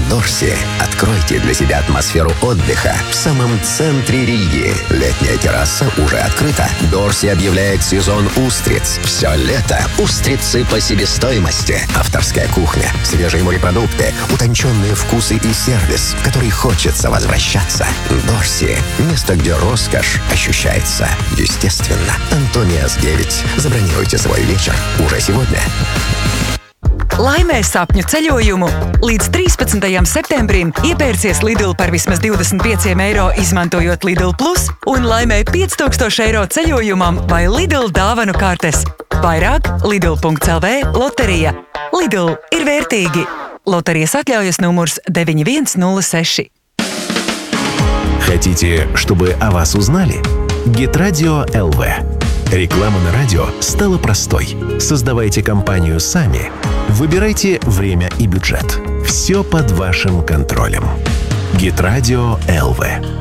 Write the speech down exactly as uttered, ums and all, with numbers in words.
Дорси. Откройте для себя атмосферу отдыха в самом центре Риги. Летняя терраса уже открыта. Дорси объявляет сезон устриц. Все лето устрицы по себестоимости. Авторская кухня, свежие морепродукты, утонченные вкусы и сервис, в который хочется возвращаться. Дорси. Место, где роскошь ощущается естественно. Антониас девять. Забронируйте свой вечер уже сегодня. Laimē sapņu ceļojumu! Līdz trīspadsmitajam septembrim iepērcies Lidl par vismaz divdesmit pieciem eiro izmantojot Lidl Plus un laimē pieci tūkstoši eiro ceļojumam vai Lidl dāvanu kartes. Vairāk Lidl punkts L V loterija. Lidl ir vērtīgi. Loterijas atļaujas numurs девять один ноль шесть. Хотите, чтобы о вас узнали? Гит-радио эл ви. Реклама на радио стала простой. Создавайте компанию сами. Выбирайте время и бюджет. Все под вашим контролем. Гит-радио эл ви.